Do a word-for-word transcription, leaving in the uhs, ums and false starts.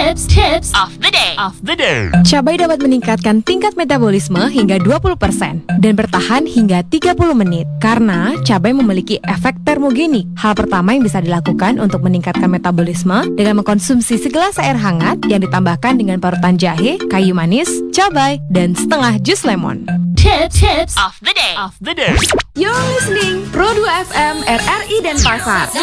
Tips, tips of the day. Of the day. Cabai dapat meningkatkan tingkat metabolisme hingga dua puluh persen dan bertahan hingga tiga puluh menit karena cabai memiliki efek termogenik. Hal pertama yang bisa dilakukan untuk meningkatkan metabolisme dengan mengkonsumsi segelas air hangat yang ditambahkan dengan parutan jahe, kayu manis, cabai, dan setengah jus lemon. Tips, tips of the day. Of the day. You're listening Pro dua F M R R I Denpasar.